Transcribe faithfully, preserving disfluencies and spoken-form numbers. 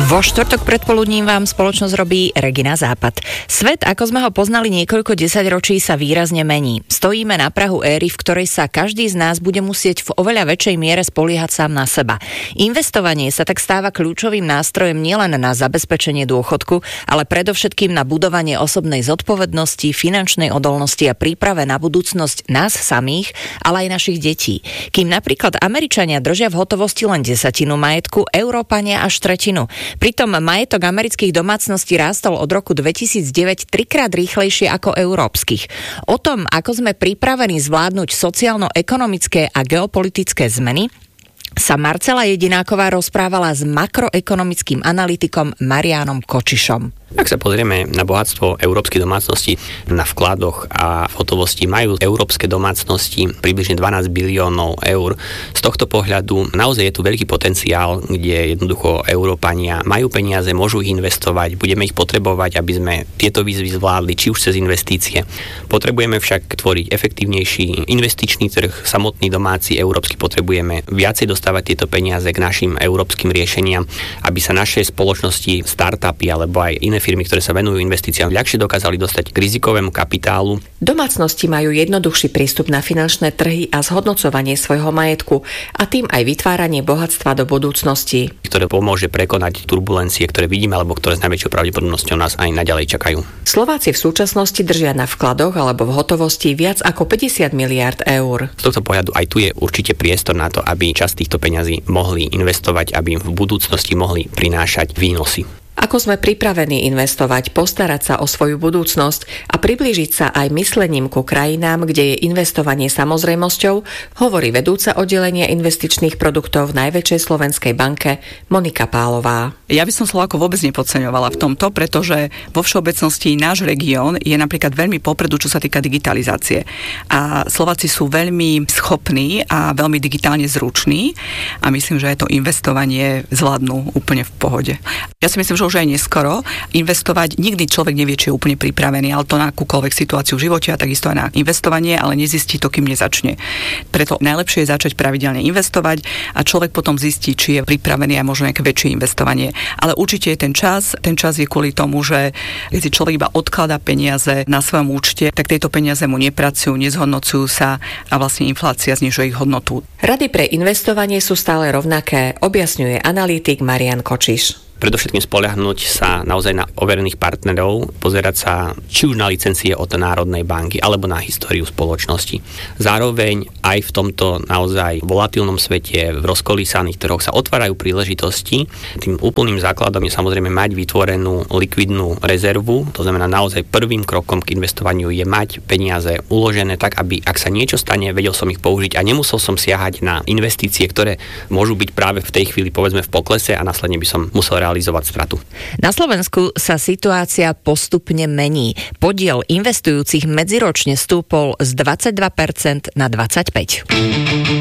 Vo štvrtok predpoludním vám spoločnosť robí Regina Západ. Svet, ako sme ho poznali niekoľko desaťročí, sa výrazne mení. Stojíme na prahu éry, v ktorej sa každý z nás bude musieť v oveľa väčšej miere spoliehať sám na seba. Investovanie sa tak stáva kľúčovým nástrojom nielen na zabezpečenie dôchodku, ale predovšetkým na budovanie osobnej zodpovednosti, finančnej odolnosti a príprave na budúcnosť nás samých, ale aj našich detí. Kým napríklad Američania držia v hotovosti len desatinu majetku, Európania až tretinu. Pritom majetok amerických domácností rástol od roku dvetisícdeväť trikrát rýchlejšie ako európskych. O tom, ako sme pripravení zvládnuť sociálno-ekonomické a geopolitické zmeny, sa Marcela Jedináková rozprávala s makroekonomickým analytikom Marianom Kočišom. Ak sa pozrieme na bohatstvo európskej domácnosti, na vkladoch a v hotovosti, majú európske domácnosti približne dvanásť biliónov eur. Z tohto pohľadu naozaj je tu veľký potenciál, kde jednoducho Európania majú peniaze, môžu ich investovať, budeme ich potrebovať, aby sme tieto výzvy zvládli, či už cez investície. Potrebujeme však tvoriť efektívnejší investičný trh, samotný domáci európsky potrebujeme viacej dostávať tieto peniaze k našim európskym riešeniam, aby sa naše spoločnosti, startupy alebo aj iné firmy, ktoré sa venujú investíciám, ľahšie dokázali dostať k rizikovému kapitálu. Domácnosti majú jednoduchší prístup na finančné trhy a zhodnocovanie svojho majetku a tým aj vytváranie bohatstva do budúcnosti, ktoré pomôže prekonať turbulencie, ktoré vidíme alebo ktoré s najväčšou pravdepodobnosťou nás aj naďalej čakajú. Slováci v súčasnosti držia na vkladoch alebo v hotovosti viac ako päťdesiat miliárd eur. Z tohto pohľadu aj tu je určite priestor na to, aby časť týchto peňazí mohli investovať, aby im v budúcnosti mohli prinášať výnosy. Ako sme pripravení investovať, postarať sa o svoju budúcnosť a priblížiť sa aj myslením ku krajinám, kde je investovanie samozrejmosťou, hovorí vedúca oddelenia investičných produktov v najväčšej slovenskej banke Monika Pálová. Ja by som Slovákov vôbec nepodceňovala v tomto, pretože vo všeobecnosti náš región je napríklad veľmi popredu, čo sa týka digitalizácie. A Slováci sú veľmi schopní a veľmi digitálne zruční a myslím, že aj to investovanie zvládnu úplne v pohode. Ja si myslím, že už aj neskoro investovať. Nikdy človek nevie, či je úplne pripravený, ale to na akúkoľvek situáciu v živote a takisto aj na investovanie, ale nezistí to, kým nezačne. Preto najlepšie je začať pravidelne investovať a človek potom zistí, či je pripravený aj možno nejaké väčšie investovanie. Ale určite je ten čas. Ten čas je kvôli tomu, že keď si človek iba odkladá peniaze na svojom účte, tak tieto peniaze mu nepracujú, nezhodnocujú sa a vlastne inflácia znižuje ich hodnotu. Rady pre investovanie sú stále rovnaké, objasňuje analytik Marian Kočiš. Predovšetkým spoľahnúť sa naozaj na overených partnerov, pozerať sa či už na licencie od Národnej banky alebo na históriu spoločnosti. Zároveň aj v tomto naozaj volatilnom svete, v rozkolísaných trhoch sa otvárajú príležitosti. Tým úplným základom je samozrejme mať vytvorenú likvidnú rezervu, to znamená naozaj prvým krokom k investovaniu je mať peniaze uložené tak, aby ak sa niečo stane, vedel som ich použiť a nemusel som siahať na investície, ktoré môžu byť práve v tej chvíli povedzme v poklese a následne by som musel realizovať stratu. Na Slovensku sa situácia postupne mení. Podiel investujúcich medziročne stúpol z dvadsaťdva percent na dvadsaťpäť percent.